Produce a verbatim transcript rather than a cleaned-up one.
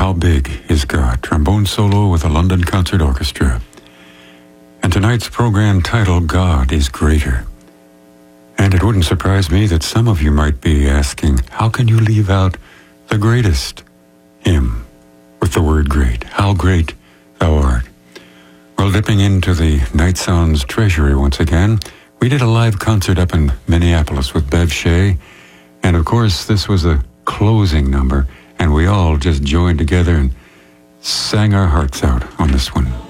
How Big Is God? Trombone solo with the London Concert Orchestra. And tonight's program title, God is Greater. And it wouldn't surprise me that some of you might be asking, how can you leave out the greatest hymn with the word great? How great thou art. Well, dipping into the Night Sounds treasury once again, we did a live concert up in Minneapolis with Bev Shea. And of course, this was a closing number, and we all just joined together and sang our hearts out on this one.